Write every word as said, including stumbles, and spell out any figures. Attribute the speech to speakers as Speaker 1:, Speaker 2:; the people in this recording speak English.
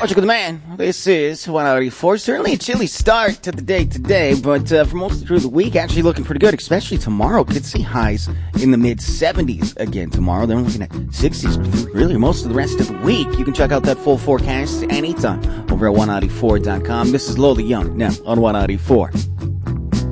Speaker 1: Magic with the Man. This is one eighty-four. Certainly a chilly start to the day today, but uh, for most of the week, actually looking pretty good, especially tomorrow. Could see highs in the mid seventies again tomorrow. Then we're looking at sixties, really most of the rest of the week. You can check out that full forecast anytime over at one eighty-four dot com. This is Lola Young now on one eighty-four.